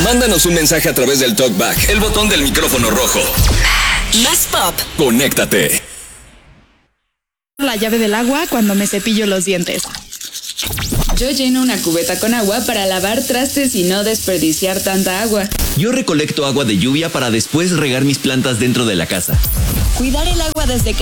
Mándanos un mensaje a través del TalkBack, el botón del micrófono rojo. Más pop. Conéctate. La llave del agua cuando me cepillo los dientes. Yo lleno una cubeta con agua para lavar trastes y no desperdiciar tanta agua. Yo recolecto agua de lluvia para después regar mis plantas dentro de la casa. Cuidar el agua desde